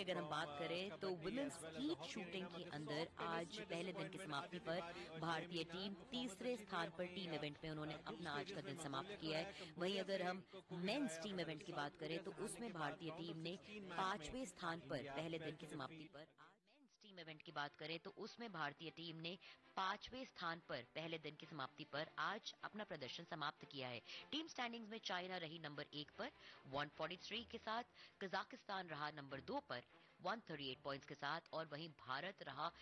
अगर हम बात करें तो वुमेन्स स्कीट शूटिंग के अंदर आज पहले दिन की समाप्ति पर भारतीय टीम तीसरे स्थान पर टीम इवेंट में उन्होंने अपना आज का दिन समाप्त किया है। वहीं अगर हम मेंस टीम इवेंट की बात करें तो उसमें भारतीय टीम ने 5वें स्थान पर पहले दिन की समाप्ति पर मेंस टीम इवेंट की बात करें तो उसमें भारतीय टीम ने 5वें स्थान पर पहले दिन की समाप्ति पर आज अपना प्रदर्शन समाप्त किया है। टीम स्टैंडिंग्स में चाइना रही नंबर 1 पर 143 के साथ, कजाकिस्तान रहा नंबर 2 पर 138 पॉइंट्स के साथ और वहीं भारत रहा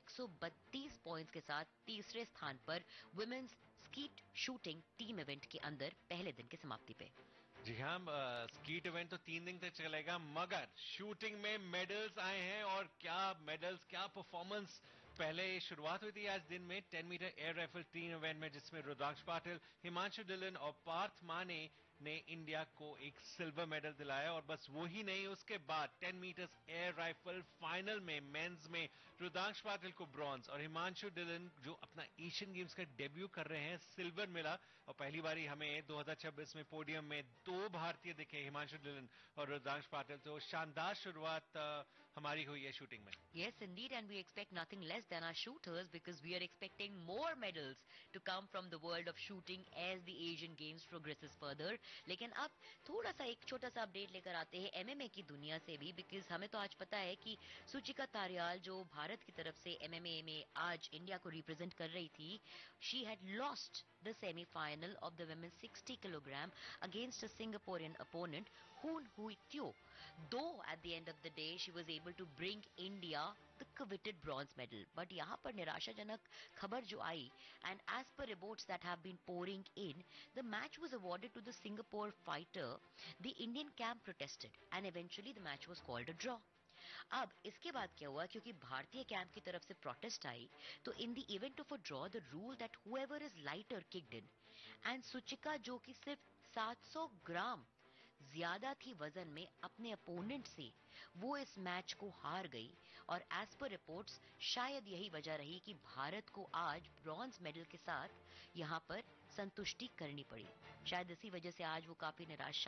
132 पॉइंट्स के साथ तीसरे स्थान पर women's skeet shooting team event के अंदर पहले दिन की समाप्ति पे। जी हाँ, स्कीट इवेंट तो 3 दिन तक चलेगा, मगर शूटिंग में मेडल्स आए हैं और क्या मेडल्स, क्या परफॉर्मेंस। पहले शुरुआत हुई थी आज दिन में 10 metre air rifle team event में, जिसमें रुद्राक्ष पाटिल, हिमांशु डिलन और पार्थ माने ने इंडिया को एक सिल्वर मेडल दिलाया। और बस वो ही नहीं, उसके बाद 10 मीटर्स एयर राइफल फाइनल में मेंस में रुद्राक्ष पाटिल को ब्रॉन्ज और हिमांशु डिलन जो अपना एशियन गेम्स का डेब्यू कर रहे हैं, सिल्वर मिला। और पहली बारी हमें 2026 में पोडियम में 2 भारतीय दिखे, हिमांशु डिलन और रुद्राक्ष पाटिल। तो शानदार शुरुआत हमारी हुई है शूटिंग में। Yes, indeed, and we expect nothing less than our shooters because we are expecting more medals to come from the world of shooting as the Asian Games progresses further. लेकिन अब थोड़ा सा एक छोटा सा अपडेट लेकर आते हैं एमएमए की दुनिया से भी, बिकॉज हमें तो आज पता है कि सुचिका तारियाल जो भारत की तरफ से एमएमए में आज इंडिया को रिप्रेजेंट कर रही थी, she had lost the semi-final of the women's 60 kilogram against a Singaporean opponent, Hoon Hui Teo. Though at the end of the day she was able to bring India the coveted bronze medal. But यहाँ पर निराशाजनक खबर जो आई, and as per reports that have been pouring in, the match was awarded to the Singapore fighter. The Indian camp protested and eventually the match was called a draw. अब इसके बाद क्या हुआ, क्योंकि भारतीय कैंप की तरफ से प्रोटेस्ट आई, तो in the event of a draw the rule that whoever is lighter kicked in, and Suchika जो कि सिर्फ 700 ग्राम ज्यादा थी वजन में अपने अपोनेंट से, वो इस मैच को हार गई। और एज पर रिपोर्ट्स शायद यही वजह रही कि भारत को आज ब्रॉन्ज मेडल के साथ यहां पर संतुष्टि करनी पड़ी। शायद इसी वजह से आज वो काफी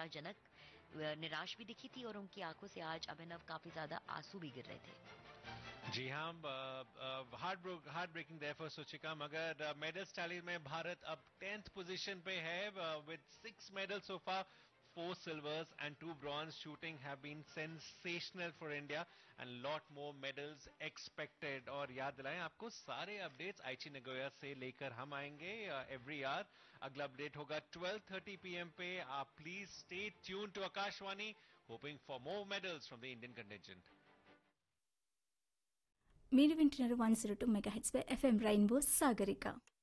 निराश भी दिखी थी और उनकी आंखों से आज अभिनव काफी ज्यादा आंसू भी गिर रहे थे। जी हाँ, heart breaking there for Suchika, मगर मेडल टैली में भारत अब 10th पोजीशन पे है with 6 medals so far, 4 silvers and 2 bronze. Shooting have been sensational for India and lot more medals expected. और याद दिलाएं आपको, सारे अपडेट्स आइची नगोया से लेकर हम आएंगे एवरी आवर। अगला अपडेट होगा 12:30 PM पे। आप please stay tune to Akashvani, hoping for more medals from the Indian contingent. మీరు వింటున్నారు 102 మెగాహెట్స్ పై ఎఫ్ఎం రెయిన్బో సాగరిక.